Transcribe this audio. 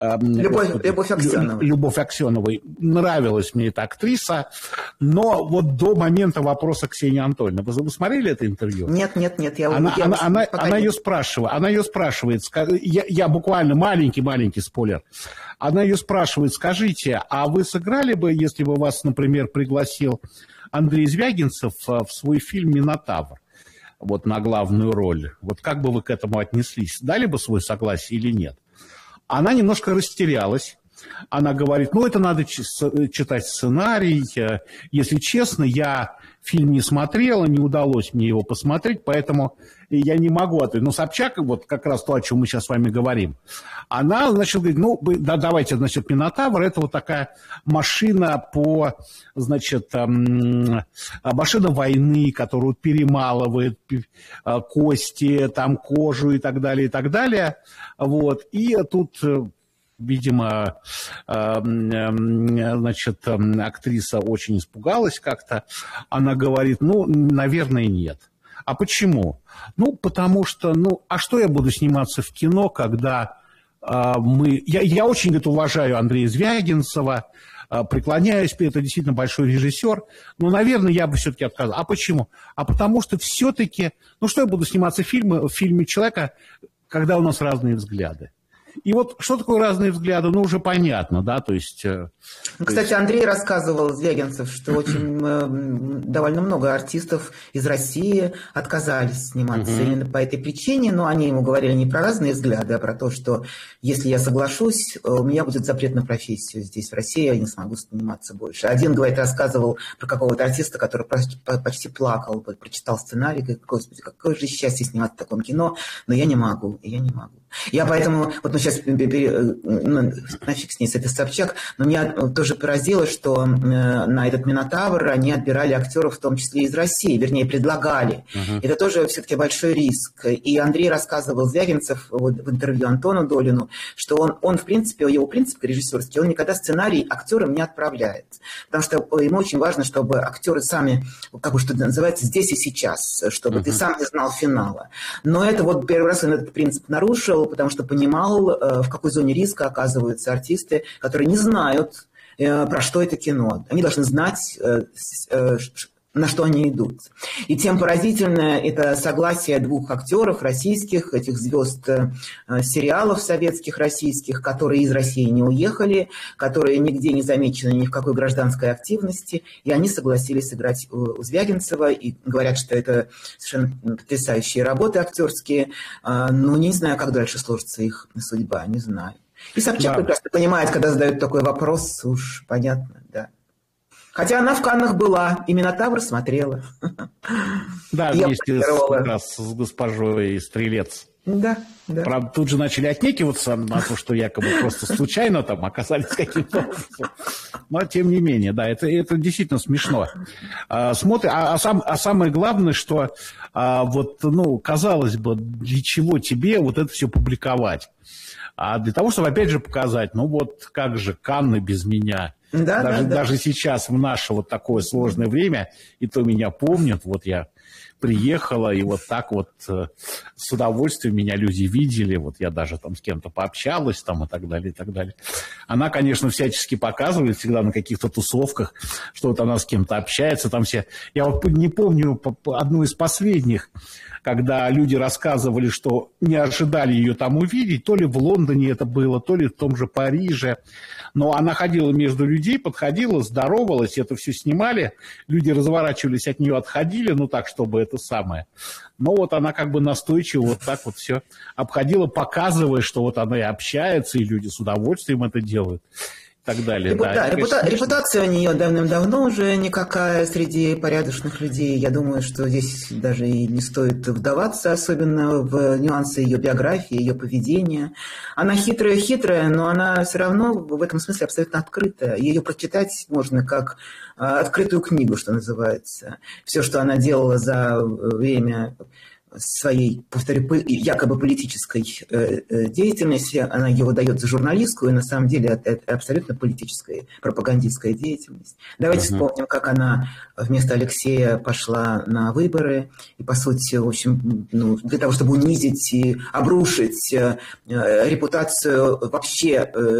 Любовь Аксеновой. Любовь Аксеновой. Нравилась мне эта актриса, но вот до момента вопроса Ксении Анатольевны. Вы смотрели это интервью? Нет. Она ее спрашивает, я буквально маленький спойлер. Она ее спрашивает, скажите, а вы сыграли бы, если бы вас, например, пригласил Андрей Звягинцев в свой фильм «Минотавр», вот на главную роль? Вот как бы вы к этому отнеслись? Дали бы свое согласие или нет? Она немножко растерялась. Она говорит, это надо читать сценарий. Если честно, я фильм не смотрела, не удалось мне его посмотреть, поэтому я не могу ответить. Но Собчак, вот как раз то, о чем мы сейчас с вами говорим, она, значит, говорит, давайте, значит, «Минотавр» — это вот такая машина машина войны, которую перемалывает кости, там, кожу и так далее, и так далее. Вот. И тут... Видимо, значит, актриса очень испугалась как-то. Она говорит, наверное, нет. А почему? Потому что, а что я буду сниматься в кино, когда Я очень, говорит, уважаю Андрея Звягинцева, преклоняюсь, это действительно большой режиссер, но, наверное, я бы все-таки отказал. А почему? А потому что все-таки, что я буду сниматься в фильме человека, когда у нас разные взгляды. И вот что такое разные взгляды, уже понятно, да, то есть... Кстати, Андрей рассказывал, Звягинцев, что очень довольно много артистов из России отказались сниматься именно по этой причине, но они ему говорили не про разные взгляды, а про то, что если я соглашусь, у меня будет запрет на профессию здесь, в России, я не смогу сниматься больше. Один, говорит, рассказывал про какого-то артиста, который почти плакал, прочитал сценарий, говорит, господи, какое же счастье сниматься в таком кино, но я не могу. Я поэтому, сейчас нафиг с ней, с этой Собчак, но меня тоже поразило, что на этот «Минотавр» они отбирали актеров, в том числе из России, вернее, предлагали. Это тоже все-таки большой риск. И Андрей рассказывал, Звягинцев, в интервью Антону Долину, что он в принципе, его принцип режиссерский, он никогда сценарий актерам не отправляет. Потому что ему очень важно, чтобы актеры сами, что называется, здесь и сейчас, чтобы ты сам не знал финала. Но это первый раз он этот принцип нарушил, потому что понимал, в какой зоне риска оказываются артисты, которые не знают, про что это кино. Они должны знать, на что они идут. И тем поразительно это согласие двух актеров российских, этих звезд сериалов советских, российских, которые из России не уехали, которые нигде не замечены ни в какой гражданской активности, и они согласились играть у Звягинцева, и говорят, что это совершенно потрясающие работы актерские, но не знаю, как дальше сложится их судьба, не знаю. И Собчак прекрасно понимает, когда задают такой вопрос, уж понятно, да. Хотя она в Каннах была, и «Минотавр» смотрела. Да, вместе с госпожой Стрелец. Да. Правда, тут же начали отнекиваться на то, что якобы просто случайно там оказались каким-то образом. Но тем не менее, да, это действительно смешно. Самое главное, что казалось бы, для чего тебе это все публиковать? А для того, чтобы опять же показать, как же Канны без меня. Даже сейчас, в наше такое сложное время, и то меня помнят, я приехала, и так с удовольствием меня люди видели, я даже там с кем-то пообщалась там и так далее, и так далее. Она, конечно, всячески показывает всегда на каких-то тусовках, что она с кем-то общается, там все... Я не помню одну из последних, когда люди рассказывали, что не ожидали ее там увидеть, то ли в Лондоне это было, то ли в том же Париже, но она ходила между людей, подходила, здоровалась, это все снимали, люди разворачивались от нее, отходили, так, чтобы это самое. Но она настойчиво все обходила, показывая, что она и общается, и люди с удовольствием это делают. И так далее. Репутация у нее давным-давно уже никакая среди порядочных людей. Я думаю, что здесь даже и не стоит вдаваться, особенно в нюансы ее биографии, ее поведения. Она хитрая, но она все равно в этом смысле абсолютно открытая. Ее прочитать можно как открытую книгу, что называется. Все, что она делала за время своей, повторю, якобы политической деятельности, она ее выдает за журналистскую, и на самом деле это абсолютно политическая, пропагандистская деятельность. Давайте вспомним, как она вместо Алексея пошла на выборы, и, по сути, в общем, для того, чтобы унизить и обрушить репутацию вообще